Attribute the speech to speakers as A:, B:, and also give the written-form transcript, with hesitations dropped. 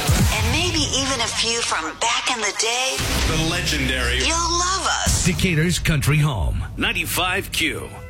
A: And maybe even a few from back in the day.
B: The legendary.
A: You'll love us.
C: Decatur's Country Home, 95Q.